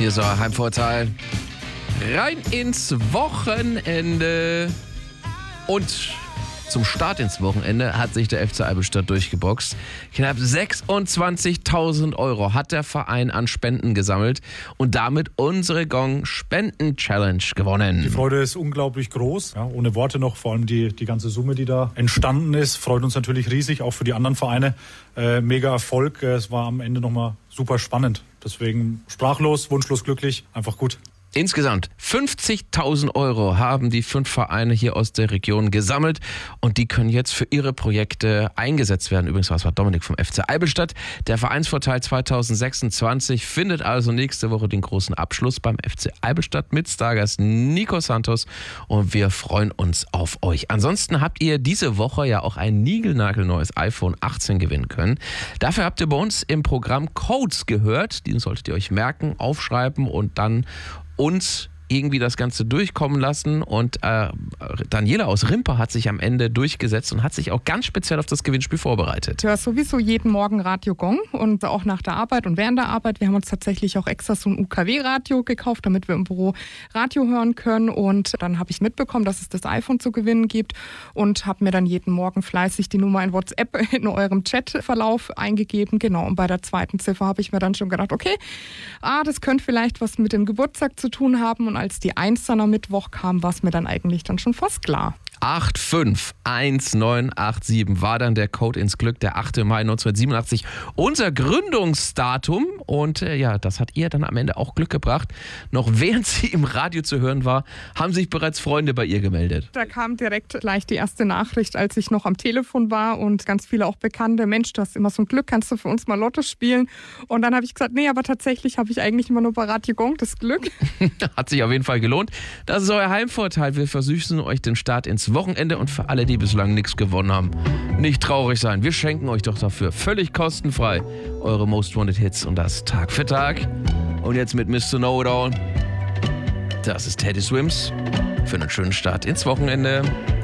Hier ist euer Heimvorteil. Rein ins Wochenende. Und zum Start ins Wochenende hat sich der FC Eibenstadt durchgeboxt. Knapp 26.000 € hat der Verein an Spenden gesammelt und damit unsere Gong-Spenden-Challenge gewonnen. Die Freude ist unglaublich groß. Ja, ohne Worte noch, vor allem die ganze Summe, die da entstanden ist, freut uns natürlich riesig, auch für die anderen Vereine. Mega Erfolg. Es war am Ende nochmal super spannend. Deswegen sprachlos, wunschlos glücklich, einfach gut. Insgesamt 50.000 € haben die 5 Vereine hier aus der Region gesammelt und die können jetzt für ihre Projekte eingesetzt werden. Übrigens, das war Dominik vom FC Eibenstadt. Der Vereinsvorteil 2026 findet also nächste Woche den großen Abschluss beim FC Eibenstadt mit Stargast Nico Santos und wir freuen uns auf euch. Ansonsten habt ihr diese Woche ja auch ein niegelnagelneues iPhone 18 gewinnen können. Dafür habt ihr bei uns im Programm Codes gehört. Die solltet ihr euch merken, aufschreiben und dann uns irgendwie das Ganze durchkommen lassen und Daniela aus Rimper hat sich am Ende durchgesetzt und hat sich auch ganz speziell auf das Gewinnspiel vorbereitet. Ich höre sowieso jeden Morgen Radio Gong und auch nach der Arbeit und während der Arbeit. Wir haben uns tatsächlich auch extra so ein UKW-Radio gekauft, damit wir im Büro Radio hören können und dann habe ich mitbekommen, dass es das iPhone zu gewinnen gibt und habe mir dann jeden Morgen fleißig die Nummer in WhatsApp in eurem Chatverlauf eingegeben. Genau, und bei der zweiten Ziffer habe ich mir dann schon gedacht, okay, das könnte vielleicht was mit dem Geburtstag zu tun haben und als die 1 dann am Mittwoch kam, war es mir dann eigentlich dann schon fast klar. 851987 war dann der Code ins Glück, der 8. Mai 1987, unser Gründungsdatum. Und das hat ihr dann am Ende auch Glück gebracht. Noch während sie im Radio zu hören war, haben sich bereits Freunde bei ihr gemeldet. Da kam direkt gleich die erste Nachricht, als ich noch am Telefon war und ganz viele auch Bekannte. Mensch, du hast immer so ein Glück, kannst du für uns mal Lotto spielen? Und dann habe ich gesagt, nee, aber tatsächlich habe ich eigentlich immer nur bei Radio Gong das Glück. Hat sich auf jeden Fall gelohnt. Das ist euer Heimvorteil. Wir versüßen euch den Start ins Wochenende und für alle, die bislang nichts gewonnen haben, nicht traurig sein. Wir schenken euch doch dafür völlig kostenfrei eure Most Wanted Hits und das Tag für Tag. Und jetzt mit Mr. Know-It-All. Das ist Teddy Swims für einen schönen Start ins Wochenende.